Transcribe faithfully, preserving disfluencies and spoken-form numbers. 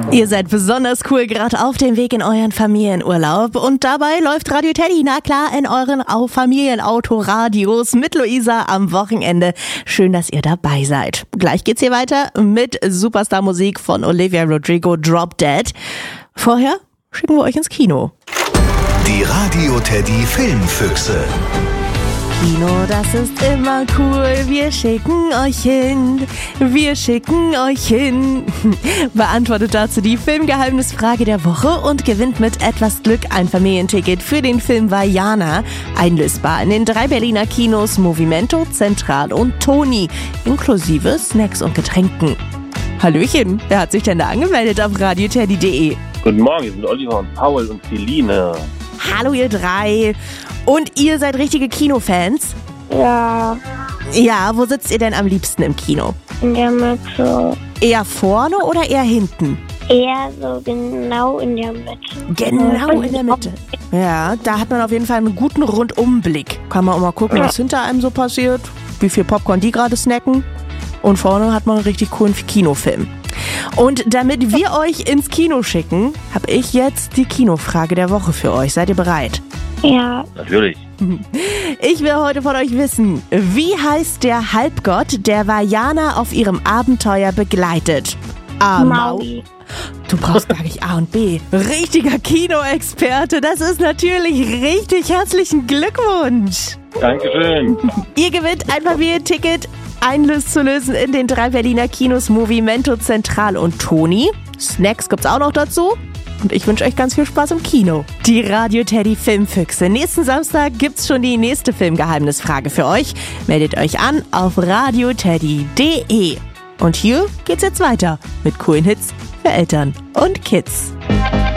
Ihr seid besonders cool, gerade auf dem Weg in euren Familienurlaub. Und dabei läuft Radio Teddy, na klar, in euren Familienautoradios mit Luisa am Wochenende. Schön, dass ihr dabei seid. Gleich geht's hier weiter mit Superstar-Musik von Olivia Rodrigo, Drop Dead. Vorher schicken wir euch ins Kino. Die Radio Teddy Filmfüchse. Kino, das ist immer cool, wir schicken euch hin, wir schicken euch hin. Beantwortet dazu die Filmgeheimnisfrage der Woche und gewinnt mit etwas Glück ein Familienticket für den Film Vaiana, einlösbar in den drei Berliner Kinos Movimento, Zentral und Toni, inklusive Snacks und Getränken. Hallöchen, wer hat sich denn da angemeldet auf radio teddy punkt de? Guten Morgen, hier sind Oliver und Paul und Celine. Hallo ihr drei. Und ihr seid richtige Kinofans? Ja, Ja, wo sitzt ihr denn am liebsten im Kino? in der Mitte. Eher vorne oder eher hinten? Eher so genau in der Mitte. Genau in der Mitte. Ja, da hat man auf jeden Fall einen guten Rundumblick. Kann man auch mal gucken, was hinter einem so passiert, wie viel Popcorn die gerade snacken. Und vorne hat man einen richtig coolen Kinofilm. Und damit wir euch ins Kino schicken, habe ich jetzt die Kinofrage der Woche für euch. Seid ihr bereit? Ja, Natürlich. Ich will heute von euch wissen, wie heißt der Halbgott, der Vaiana auf ihrem Abenteuer begleitet? A. Maui. Du brauchst gar nicht A und B. Richtiger Kinoexperte, das ist natürlich richtig. Herzlichen Glückwunsch. Dankeschön. Ihr gewinnt ein Familienticket, einlösen in den drei Berliner Kinos Movimento, Zentral und Toni. Snacks gibt's auch noch dazu. Und ich wünsche euch ganz viel Spaß im Kino. Die Radio Teddy Filmfüchse. Nächsten Samstag gibt's schon die nächste Filmgeheimnisfrage für euch. Meldet euch an auf radio teddy punkt de. Und hier geht's jetzt weiter mit coolen Hits für Eltern und Kids.